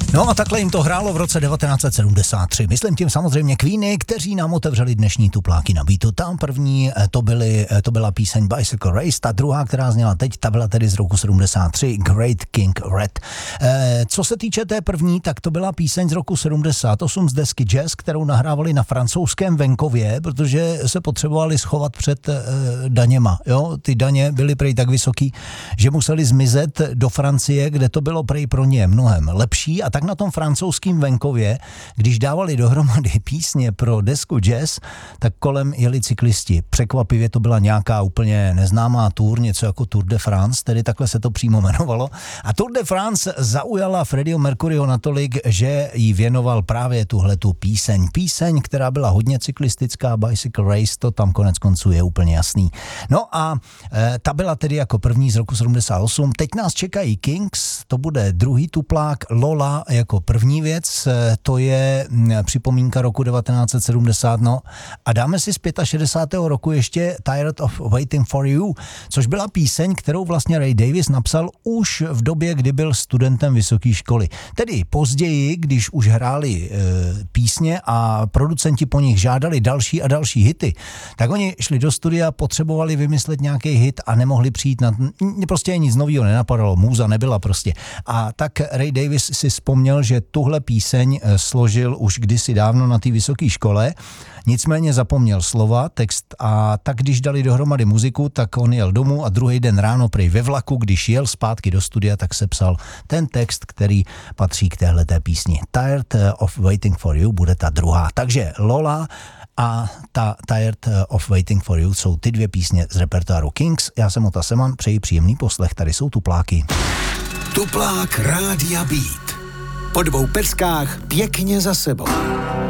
No a takhle jim to hrálo v roce 1973. Myslím tím samozřejmě Queeny, kteří nám otevřeli dnešní tupláky na beatu. Tam první to byla píseň Bicycle Race, ta druhá, která zněla teď, ta byla tedy z roku 73, Great King Red. Co se týče té první, tak to byla píseň z roku 78 z desky Jazz, kterou nahrávali na francouzském venkově, protože se potřebovali schovat před daněma. Jo? Ty daně byly prej tak vysoký, že museli zmizet do Francie, kde to bylo prej pro ně mnohem lepší, a tak na tom francouzském venkově, když dávali dohromady písně pro desku Jazz, tak kolem jeli cyklisti. Překvapivě to byla nějaká úplně neznámá tour, něco jako Tour de France, tedy takhle se to přímo jmenovalo. A Tour de France zaujala Freddieho Mercuryho natolik, že jí věnoval právě tuhletu píseň. Píseň, která byla hodně cyklistická, Bicycle Race, to tam konec konců je úplně jasný. No a ta byla tedy jako první z roku 78. Teď nás čekají Kings, to bude druhý tuplák, Lola jako první věc, to je připomínka roku 1970, no a dáme si z 65. roku ještě Tired of Waiting for You, což byla píseň, kterou vlastně Ray Davies napsal už v době, kdy byl studentem vysoké školy. Tedy později, když už hráli písně a producenti po nich žádali další a další hity, tak oni šli do studia, potřebovali vymyslet nějaký hit a nemohli přijít na... Prostě nic nového nenapadalo, můza nebyla prostě. A tak Ray Davies si vzpomněl, že tuhle píseň složil už kdysi dávno na té vysoké škole, nicméně zapomněl slova, text, a tak když dali dohromady muziku, tak on jel domů a druhý den ráno prej ve vlaku, když jel zpátky do studia, tak sepsal ten text, který patří k téhleté písni. Tired of Waiting for You bude ta druhá. Takže Lola a ta Tired of Waiting for You jsou ty dvě písně z repertoáru Kings. Já jsem Ota Seman, přeji příjemný poslech, tady jsou tupláky. Tuplák Rádia Beat. Po 2 peskách pěkně za sebou.